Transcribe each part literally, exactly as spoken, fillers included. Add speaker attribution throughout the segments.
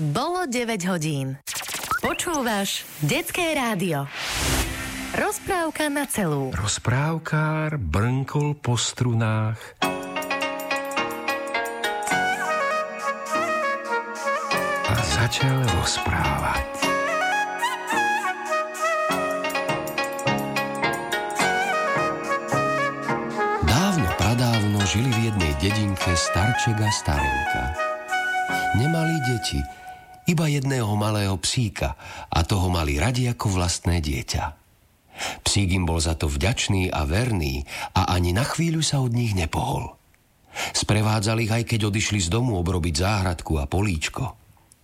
Speaker 1: Bolo deväť hodín. Počúvaš Detské rádio. Rozprávka na celú.
Speaker 2: Rozprávkár brnkol po strunách. A začal rozprávať. Dávno, pradávno žili v jednej dedinke starček a starenka. Nemali deti, iba jedného malého psíka a toho mali radi ako vlastné dieťa. Psík im bol za to vďačný a verný a ani na chvíľu sa od nich nepohol. Sprevádzali ich aj keď odišli z domu obrobiť záhradku a políčko.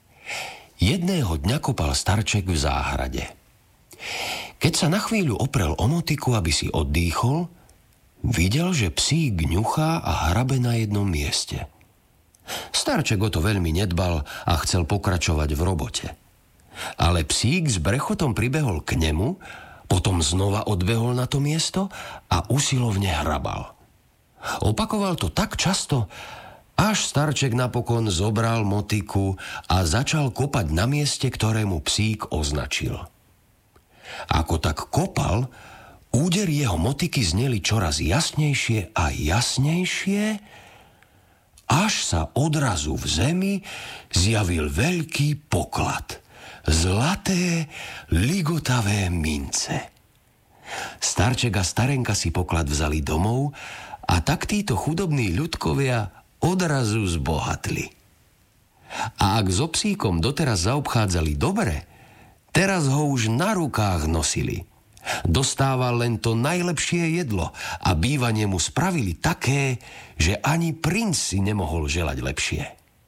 Speaker 2: Jedného dňa kopal starček v záhrade. Keď sa na chvíľu oprel o motiku, aby si oddychol, videl, že psík ňuchá a hrabe na jednom mieste. Starček o to veľmi nedbal a chcel pokračovať v robote. Ale psík s brechotom pribehol k nemu, potom znova odbehol na to miesto a usilovne hrabal. Opakoval to tak často, až starček napokon zobral motiku a začal kopať na mieste, ktorému psík označil. Ako tak kopal, údery jeho motiky zneli čoraz jasnejšie a jasnejšie, až sa odrazu v zemi zjavil veľký poklad. Zlaté, ligotavé mince. Starček a starenka si poklad vzali domov a tak títo chudobní ľudkovia odrazu zbohatli. A ak so psíkom doteraz zaobchádzali dobre, teraz ho už na rukách nosili. Dostával len to najlepšie jedlo a bývanie mu spravili také, že ani princ si nemohol želať lepšie.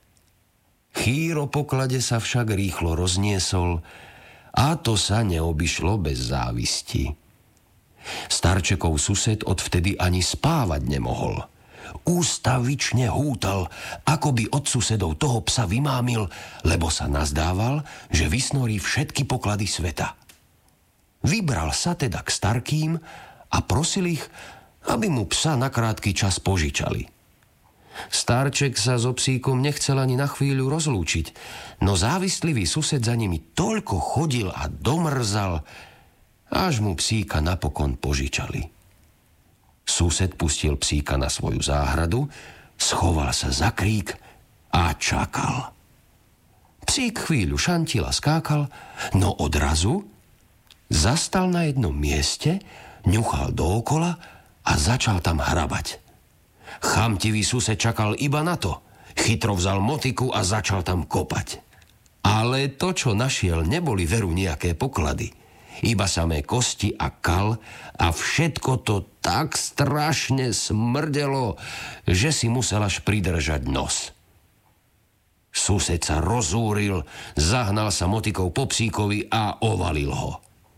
Speaker 2: Chýr o poklade sa však rýchlo rozniesol a to sa neobyšlo bez závisti. Starčekov sused odvtedy ani spávať nemohol. Ústavične hútal, ako by od susedov toho psa vymámil, lebo sa nazdával, že vysnorí všetky poklady sveta. Vybral sa teda k starkým a prosil ich, aby mu psa na krátky čas požičali. Starček sa so psíkom nechcel ani na chvíľu rozlúčiť, no závislivý sused za nimi toľko chodil a domrzal, až mu psíka napokon požičali. Sused pustil psíka na svoju záhradu, schoval sa za krík a čakal. Psík chvíľu šantil a skákal, no odrazu zastal na jednom mieste, ňuchal dookola a začal tam hrabať. Chamtivý sused čakal iba na to. Chytro vzal motiku a začal tam kopať. Ale to, čo našiel, neboli veru nejaké poklady. Iba samé kosti a kal a všetko to tak strašne smrdelo, že si musel až pridržať nos. Sused sa rozúril, zahnal sa motikou po psíkovi a ovalil ho.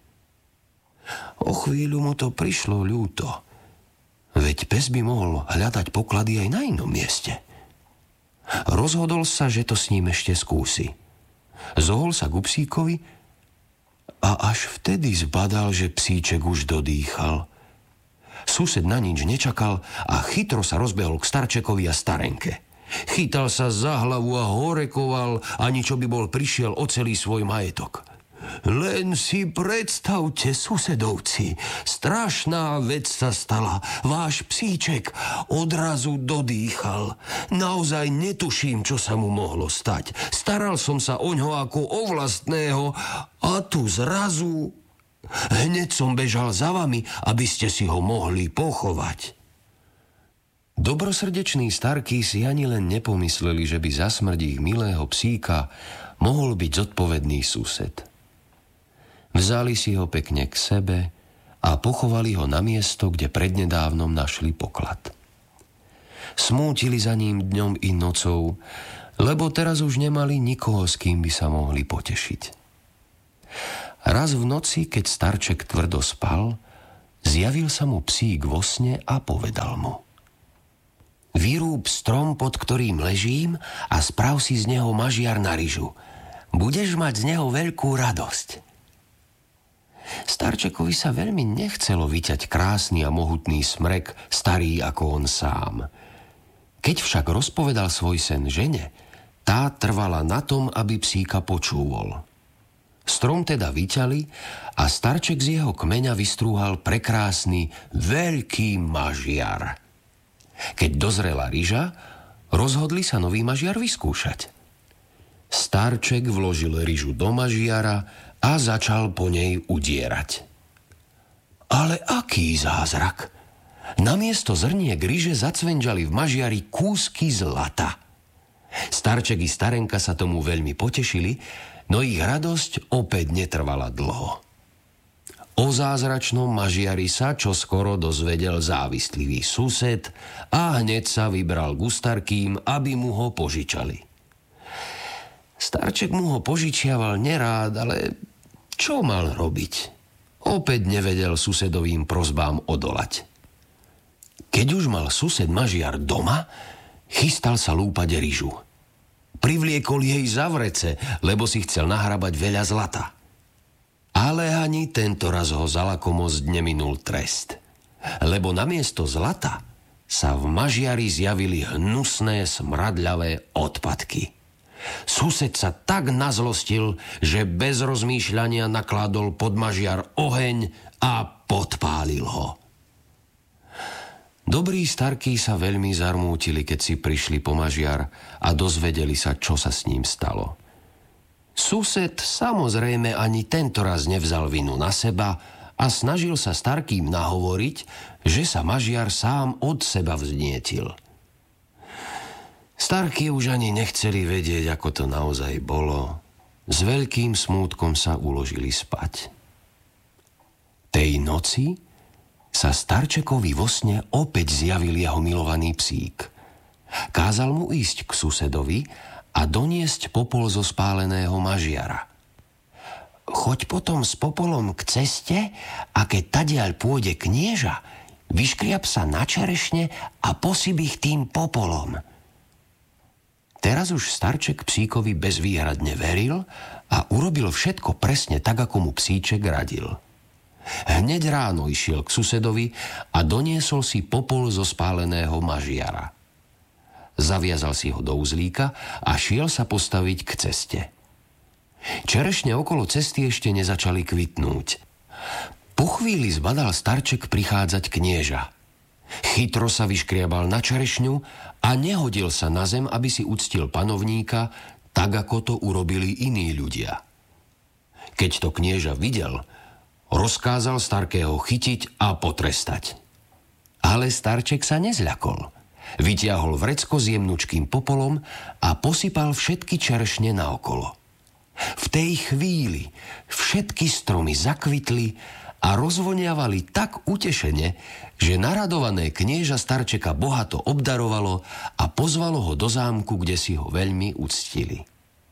Speaker 2: O chvíľu mu to prišlo ľúto. Veď pes by mohol hľadať poklady aj na inom mieste. Rozhodol sa, že to s ním ešte skúsi. Zohol sa ku psíkovi a až vtedy zbadal, že psíček už dodýchal. Sused na nič nečakal a chytro sa rozbehol k starčekovi a starenke. Chytal sa za hlavu a horekoval, ani čo by bol prišiel o celý svoj majetok. Len si predstavte, susedovci, strašná vec sa stala. Váš psíček odrazu dodýchal. Naozaj netuším, čo sa mu mohlo stať. Staral som sa oňho ako o vlastného a tu zrazu... Hneď som bežal za vami, aby ste si ho mohli pochovať. Dobrosrdečný starký si ani len nepomysleli, že by za smrť ich milého psíka mohol byť zodpovedný sused. Vzali si ho pekne k sebe a pochovali ho na miesto, kde prednedávnom našli poklad. Smútili za ním dňom i nocou, lebo teraz už nemali nikoho, s kým by sa mohli potešiť. Raz v noci, keď starček tvrdo spal, zjavil sa mu psík vo sne a povedal mu: Vyrúb strom, pod ktorým ležím a sprav si z neho mažiar na ryžu. Budeš mať z neho veľkú radosť. Starčekovi sa veľmi nechcelo vyťať krásny a mohutný smrek, starý ako on sám. Keď však rozpovedal svoj sen žene, Tá trvala na tom, aby psíka počúvol. Strom teda vyťali a starček z jeho kmeňa vystrúhal prekrásny veľký mažiar. Keď dozrela ryža, rozhodli sa nový mažiar vyskúšať. Starček vložil ryžu do mažiara a začal po nej udierať. Ale aký zázrak! Namiesto zrniek ryže zacvenžali v mažiari kúsky zlata. Starček i starenka sa tomu veľmi potešili, no ich radosť opäť netrvala dlho. O zázračnom mažiari sa čoskoro dozvedel závistlivý sused a hneď sa vybral k Ustarkým, aby mu ho požičali. Starček mu ho požičiaval nerád, ale čo mal robiť? Opäť nevedel susedovým prosbám odolať. Keď už mal sused mažiar doma, chystal sa lúpať ryžu. Privliekol jej za vrece, lebo si chcel nahrabať veľa zlata. Ale ani tento raz ho za lakomosť neminul trest. Lebo namiesto zlata sa v mažiari zjavili hnusné smradľavé odpadky. Sused sa tak nazlostil, že bez rozmýšľania nakládol pod mažiar oheň a podpálil ho. Dobrí starky sa veľmi zarmútili, keď si prišli po mažiar a dozvedeli sa, čo sa s ním stalo. Sused samozrejme ani tento raz nevzal vinu na seba a snažil sa starkým nahovoriť, že sa mažiar sám od seba vznietil. Starky už ani nechceli vedieť, ako to naozaj bolo. S veľkým smútkom sa uložili spať. Tej noci sa starčekovi vo sne opäť zjavil jeho milovaný psík. Kázal mu ísť k susedovi a doniesť popol zo spáleného mažiara. Choď potom s popolom k ceste a keď tadiaľ pôjde knieža, vyškriab sa na čerešne a posyp ich tým popolom. Teraz už starček psíkovi bezvýhradne veril a urobil všetko presne tak, ako mu psíček radil. Hneď ráno išiel k susedovi a doniesol si popol zo spáleného mažiara. Zaviazal si ho do uzlíka a šiel sa postaviť k ceste. Čerešne okolo cesty ešte nezačali kvitnúť. Po chvíli zbadal starček prichádzať knieža. Chytro sa vyškriabal na čerešňu a nehodil sa na zem, aby si uctil panovníka, tak ako to urobili iní ľudia. Keď to knieža videl, rozkázal starkého chytiť a potrestať. Ale starček sa nezľakol. Vytiahol vrecko s jemnučkým popolom a posypal všetky čerešne naokolo. V tej chvíli všetky stromy zakvitli a rozvoniavali tak utešene, že naradované knieža starčeka bohato obdarovalo a pozvalo ho do zámku, kde si ho veľmi uctili.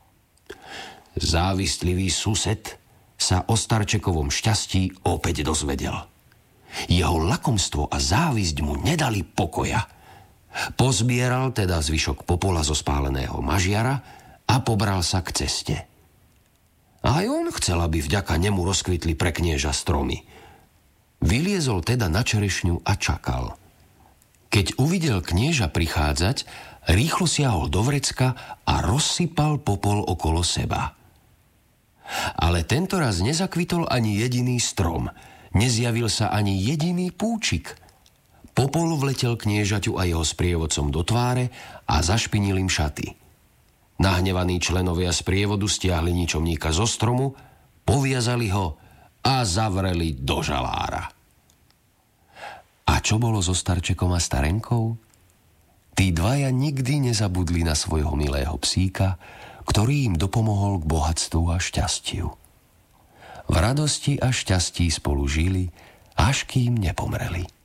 Speaker 2: Závistlivý sused sa o starčekovom šťastí opäť dozvedel. Jeho lakomstvo a závisť mu nedali pokoja. Pozbieral teda zvyšok popola zo spáleného mažiara a pobral sa k ceste. Aj on chcel, aby vďaka nemu rozkvitli pre knieža stromy. Vyliezol teda na čerešňu a čakal. Keď uvidel knieža prichádzať, rýchlo siahol do vrecka a rozsypal popol okolo seba. Ale tento raz nezakvitol ani jediný strom, nezjavil sa ani jediný púčik. Popol vletel kniežaťu a jeho sprievodcom do tváre a zašpinil im šaty. Nahnevaní členovia sprievodu stiahli ničomníka zo stromu, poviazali ho a zavreli do žalára. A čo bolo so starčekom a starenkou? Tí dvaja nikdy nezabudli na svojho milého psíka, ktorý im dopomohol k bohatstvu a šťastiu. V radosti a šťastí spolu žili, až kým nepomreli.